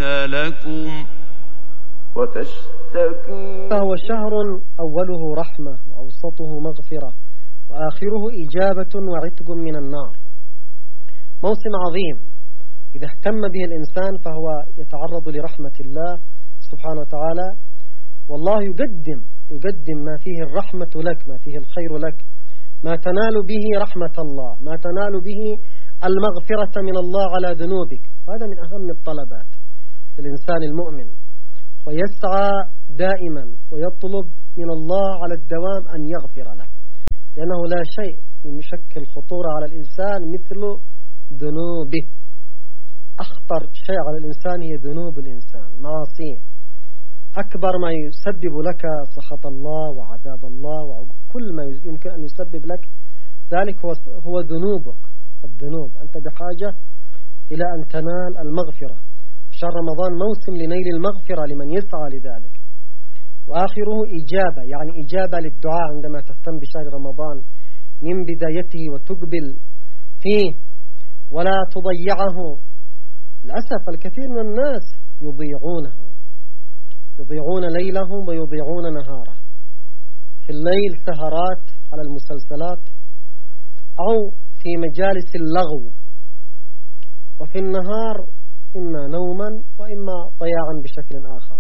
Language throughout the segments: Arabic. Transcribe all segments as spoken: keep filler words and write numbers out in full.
لكم وتشتكي. فهو شهر أوله رحمة وأوسطه مغفرة وآخره إجابة وعتق من النار. موسم عظيم إذا اهتم به الإنسان فهو يتعرض لرحمة الله سبحانه وتعالى، والله يقدم يقدم ما فيه الرحمة لك، ما فيه الخير لك، ما تنال به رحمة الله، ما تنال به المغفرة من الله على ذنوبك. وهذا من أهم الطلبات للإنسان المؤمن، ويسعى دائما ويطلب من الله على الدوام أن يغفر له، لأنه لا شيء يشكل خطورة على الإنسان مثل ذنوبه. أخطر شيء على الإنسان هي ذنوب الإنسان، معاصيه. أكبر ما يسبب لك سخط الله وعذاب الله وكل ما يمكن أن يسبب لك ذلك هو, هو ذنوبك. الذنوب أنت بحاجة إلى أن تنال المغفرة. شهر رمضان موسم لنيل المغفرة لمن يسعى لذلك. وآخره إجابة، يعني إجابة للدعاء عندما تهتم بشهر رمضان من بدايته وتقبل فيه ولا تضيعه. للأسف الكثير من الناس يضيعونه، يضيعون ليلهم ويضيعون نهاره. في الليل سهرات على المسلسلات أو في مجالس اللغو، وفي النهار إما نوما وإما ضياعا بشكل آخر.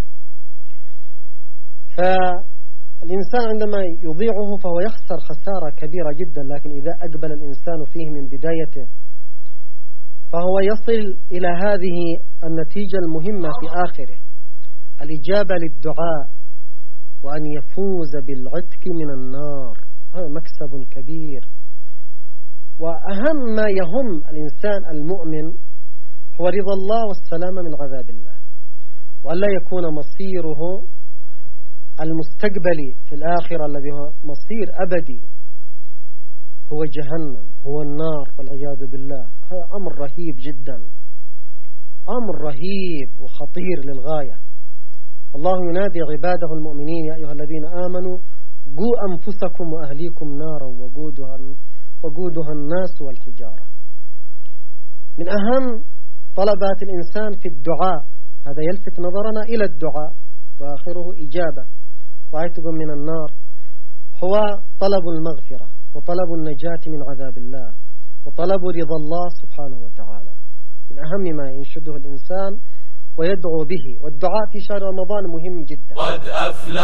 فالإنسان عندما يضيعه فهو يخسر خسارة كبيرة جدا، لكن إذا أقبل الإنسان فيه من بدايته فهو يصل إلى هذه النتيجة المهمة في آخره، الإجابة للدعاء وأن يفوز بالعتق من النار. هذا مكسب كبير. وأهم ما يهم الإنسان المؤمن هو رضا الله والسلامة من عذاب الله، وأن لا يكون مصيره المستقبلي في الآخرة الذي هو مصير أبدي هو جهنم، هو النار والعياذ بالله. هذا أمر رهيب جدا، أمر رهيب وخطير للغاية. الله ينادي عباده المؤمنين: يا أيها الذين آمنوا قوا أنفسكم وأهليكم نارا وقودها, وقودها الناس والحجارة. من أهم طلبات الإنسان في الدعاء، هذا يلفت نظرنا إلى الدعاء وآخره إجابة وعتق من النار، هو طلب المغفرة وطلب النجاة من عذاب الله وطلب رضا الله سبحانه وتعالى. من أهم ما ينشده الإنسان ويدعو به. والدعاء في شهر رمضان مهم جدا. قد أفلح